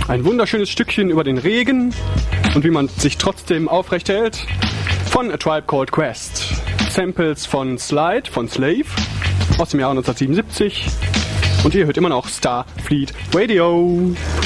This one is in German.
Ein wunderschönes Stückchen über den Regen und wie man sich trotzdem aufrecht hält von A Tribe Called Quest. Samples von Slide, von Slave aus dem Jahr 1977 und ihr hört immer noch Starfleet Radio.